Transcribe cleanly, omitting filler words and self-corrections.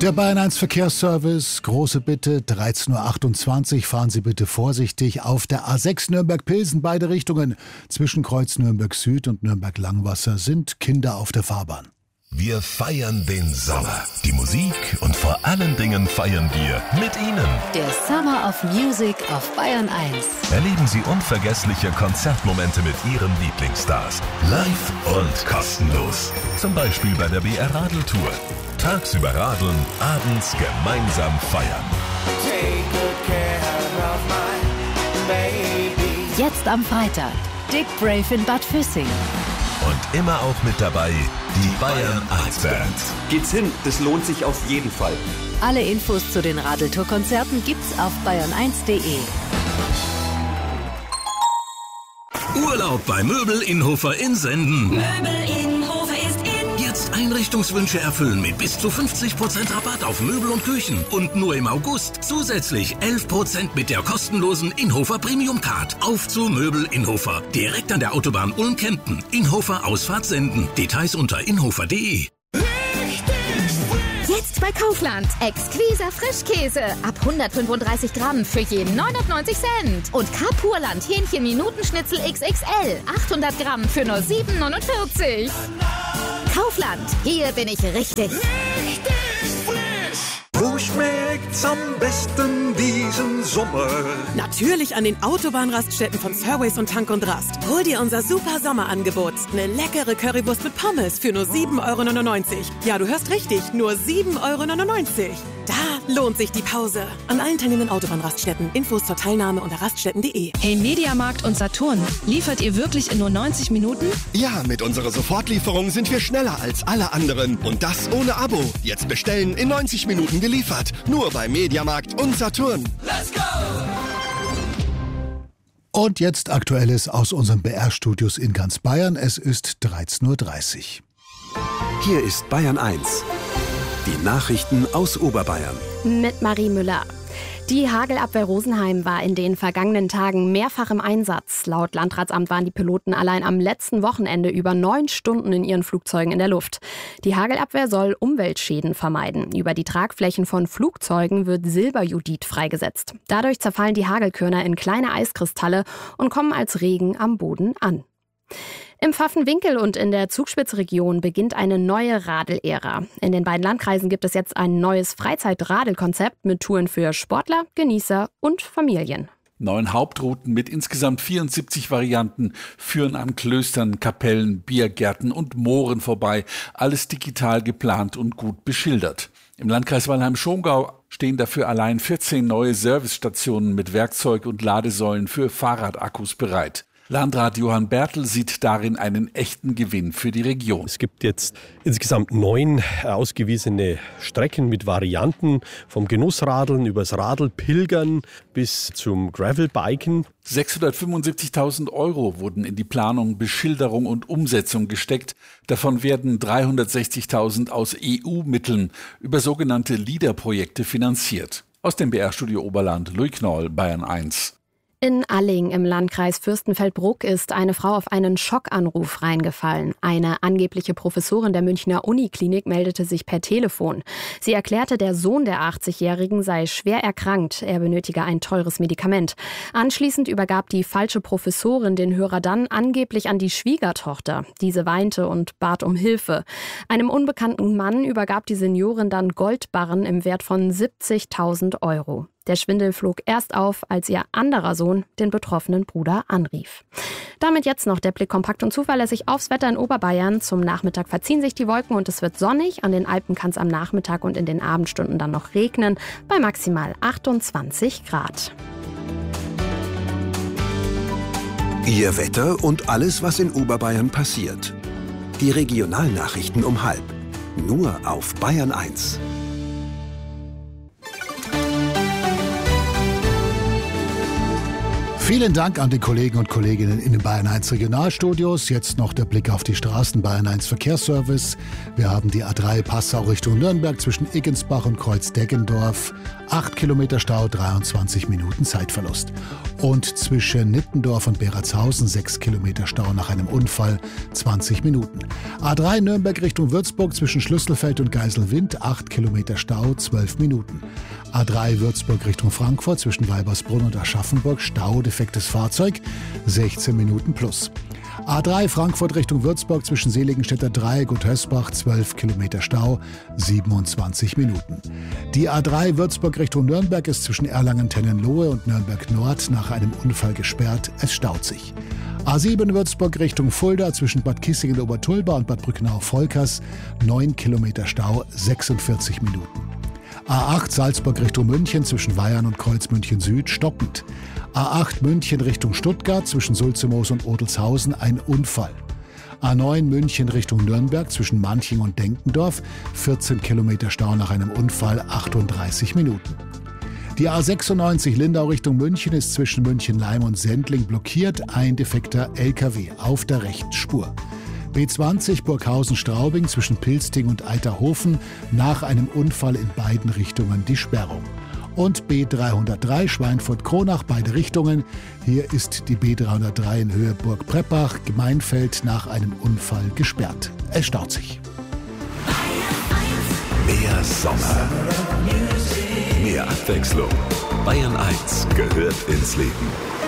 Der Bayern 1 Verkehrsservice, große Bitte, 13.28 Uhr, fahren Sie bitte vorsichtig auf der A6 Nürnberg-Pilsen, beide Richtungen. Zwischen Kreuz Nürnberg Süd und Nürnberg-Langwasser sind Kinder auf der Fahrbahn. Wir feiern den Sommer, die Musik und vor allen Dingen feiern wir mit Ihnen. Der Summer of Music auf Bayern 1. Erleben Sie unvergessliche Konzertmomente mit Ihren Lieblingsstars. Live und kostenlos. Zum Beispiel bei der BR Radeltour. Tagsüber radeln, abends gemeinsam feiern. Jetzt am Freitag. Dick Brave in Bad Füssing. Und immer auch mit dabei die Bayern 1 Band. Geht's hin, das lohnt sich auf jeden Fall. Alle Infos zu den Radeltour-Konzerten gibt's auf bayern1.de. Urlaub bei Möbel Inhofer in Senden. Möbel Inhofer ist in. Jetzt Einrichtungswünsche erfüllen mit bis zu 50% Rabatt auf Möbel und Küchen. Und nur im August zusätzlich 11% mit der kostenlosen Inhofer Premium Card. Auf zu Möbel Inhofer. Direkt an der Autobahn Ulm-Kempten. Inhofer Ausfahrt Senden. Details unter inhofer.de. Jetzt bei Kaufland. Exquiser Frischkäse. Ab 135 Gramm für jeden 99 Cent. Und Kapurland Hähnchen-Minutenschnitzel XXL. 800 Gramm für nur 7,49. Kaufland. Hier bin ich richtig. Wo schmeckt's am besten diesen Sommer? Natürlich an den Autobahnraststätten von Surways und Tank und Rast. Hol dir unser super Sommerangebot. Eine leckere Currywurst mit Pommes für nur 7,99 €. Ja, du hörst richtig, nur 7,99 €. Da lohnt sich die Pause. An allen teilnehmenden Autobahnraststätten. Infos zur Teilnahme unter raststätten.de. Hey, Mediamarkt und Saturn, liefert ihr wirklich in nur 90 Minuten? Ja, mit unserer Sofortlieferung sind wir schneller als alle anderen. Und das ohne Abo. Jetzt bestellen, in 90 Minuten geliefert. Nur bei Mediamarkt und Saturn. Let's go! Und jetzt Aktuelles aus unseren BR-Studios in ganz Bayern. Es ist 13.30 Uhr. Hier ist Bayern 1. Die Nachrichten aus Oberbayern. Mit Marie Müller. Die Hagelabwehr Rosenheim war in den vergangenen Tagen mehrfach im Einsatz. Laut Landratsamt waren die Piloten allein am letzten Wochenende über 9 Stunden in ihren Flugzeugen in der Luft. Die Hagelabwehr soll Umweltschäden vermeiden. Über die Tragflächen von Flugzeugen wird Silberjodid freigesetzt. Dadurch zerfallen die Hagelkörner in kleine Eiskristalle und kommen als Regen am Boden an. Im Pfaffenwinkel und in der Zugspitzregion beginnt eine neue Radelära. In den beiden Landkreisen gibt es jetzt ein neues Freizeitradelkonzept mit Touren für Sportler, Genießer und Familien. 9 Hauptrouten mit insgesamt 74 Varianten führen an Klöstern, Kapellen, Biergärten und Mooren vorbei. Alles digital geplant und gut beschildert. Im Landkreis Weilheim-Schongau stehen dafür allein 14 neue Servicestationen mit Werkzeug und Ladesäulen für Fahrradakkus bereit. Landrat Johann Bertel sieht darin einen echten Gewinn für die Region. Es gibt jetzt insgesamt 9 ausgewiesene Strecken mit Varianten, vom Genussradeln übers Radelpilgern bis zum Gravelbiken. 675.000 € wurden in die Planung, Beschilderung und Umsetzung gesteckt. Davon werden 360.000 aus EU-Mitteln über sogenannte LEADER-Projekte finanziert. Aus dem BR-Studio Oberland, Louis Knoll, Bayern 1. In Alling im Landkreis Fürstenfeldbruck ist eine Frau auf einen Schockanruf reingefallen. Eine angebliche Professorin der Münchner Uniklinik meldete sich per Telefon. Sie erklärte, der Sohn der 80-Jährigen sei schwer erkrankt. Er benötige ein teures Medikament. Anschließend übergab die falsche Professorin den Hörer dann angeblich an die Schwiegertochter. Diese weinte und bat um Hilfe. Einem unbekannten Mann übergab die Seniorin dann Goldbarren im Wert von 70.000 €. Der Schwindel flog erst auf, als ihr anderer Sohn den betroffenen Bruder anrief. Damit jetzt noch der Blick kompakt und zuverlässig aufs Wetter in Oberbayern. Zum Nachmittag verziehen sich die Wolken und es wird sonnig. An den Alpen kann es am Nachmittag und in den Abendstunden dann noch regnen, bei maximal 28 Grad. Ihr Wetter und alles, was in Oberbayern passiert. Die Regionalnachrichten um 12:30. Nur auf Bayern 1. Vielen Dank an die Kollegen und Kolleginnen in den Bayern 1 Regionalstudios. Jetzt noch der Blick auf die Straßen. Bayern 1 Verkehrsservice. Wir haben die A3 Passau Richtung Nürnberg zwischen Iggensbach und Kreuz-Deggendorf. 8 Kilometer Stau, 23 Minuten Zeitverlust. Und zwischen Nittendorf und Beratshausen 6 Kilometer Stau nach einem Unfall, 20 Minuten. A3 Nürnberg Richtung Würzburg zwischen Schlüsselfeld und Geiselwind, 8 Kilometer Stau, 12 Minuten. A3 Würzburg Richtung Frankfurt zwischen Weibersbrunn und Aschaffenburg, Stau, defektes Fahrzeug, 16 Minuten plus. A3 Frankfurt Richtung Würzburg zwischen Seligenstädter Dreieck und Hösbach, 12 Kilometer Stau, 27 Minuten. Die A3 Würzburg Richtung Nürnberg ist zwischen Erlangen-Tennenlohe und Nürnberg Nord nach einem Unfall gesperrt. Es staut sich. A7 Würzburg Richtung Fulda zwischen Bad Kissingen-Obertulba und Bad Brücknau-Volkers, 9 Kilometer Stau, 46 Minuten. A8 Salzburg Richtung München zwischen Weyern und Kreuzmünchen Süd stockend. A8 München Richtung Stuttgart zwischen Sulzemoos und Odelshausen ein Unfall. A9 München Richtung Nürnberg zwischen Manching und Denkendorf 14 Kilometer Stau nach einem Unfall, 38 Minuten. Die A96 Lindau Richtung München ist zwischen München-Leim und Sendling blockiert, ein defekter LKW auf der rechten Spur. B20 Burghausen-Straubing zwischen Pilsting und Eiterhofen nach einem Unfall in beiden Richtungen die Sperrung. Und B303 Schweinfurt-Kronach, beide Richtungen. Hier ist die B303 in Höhe Burg-Preppach, Gemeinfeld nach einem Unfall gesperrt. Es staut sich. Mehr Sommer. Mehr Abwechslung. Bayern 1 gehört ins Leben.